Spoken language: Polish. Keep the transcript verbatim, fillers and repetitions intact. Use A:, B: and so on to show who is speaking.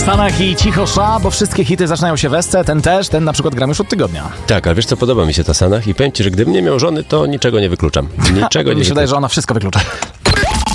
A: Stanach i cicho szła, bo wszystkie hity zaczynają się w esce, ten też, ten na przykład gram już od tygodnia.
B: Tak, ale wiesz co, podoba mi się ta Sanach i powiem ci, że gdybym nie miał żony, to niczego nie wykluczam. Niczego nie
A: Mi się
B: wykluczam.
A: wydaje, że ona wszystko wyklucza.